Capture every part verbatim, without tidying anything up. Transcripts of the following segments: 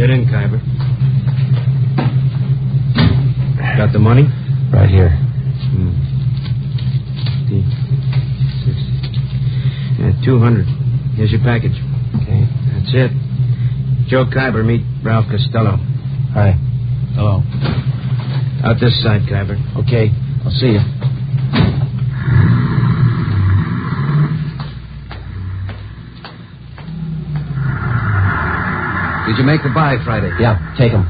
Get in, Kyber. Got the money? Right here. Hmm. Six. Yeah, two hundred. Here's your package. Okay. That's it. Joe Kyber, meet Ralph Costello. Hi. Hello. Out this side, Kyber. Okay. I'll see you. Did you make the buy Friday? Yeah, take him.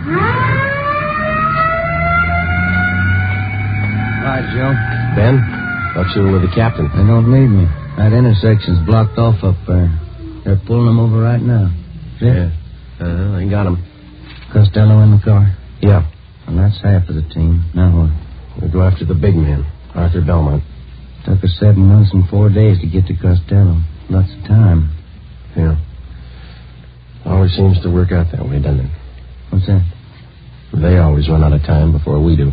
Hi, Joe. Ben, thought you were with the captain. They don't need me. That intersection's blocked off up there. They're pulling them over right now. See? Yeah. Uh-huh, I got him. Costello in the car? Yeah. Well, that's half of the team. Now what? We'll go after the big man, Arthur Belmont. Took us seven months and four days to get to Costello. Lots of time. Yeah. Always seems to work out that way, doesn't it? What's that? They always run out of time before we do.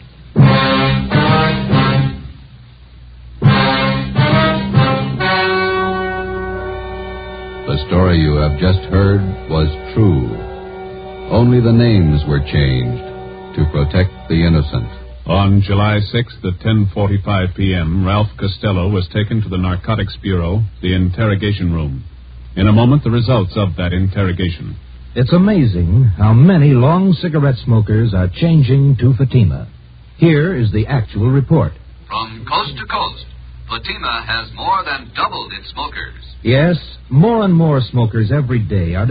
The story you have just heard was true. Only the names were changed to protect the innocent. On July sixth at ten forty-five p.m., Ralph Costello was taken to the Narcotics Bureau, the interrogation room. In a moment, the results of that interrogation. It's amazing how many long cigarette smokers are changing to Fatima. Here is the actual report. From coast to coast, Fatima has more than doubled its smokers. Yes, more and more smokers every day are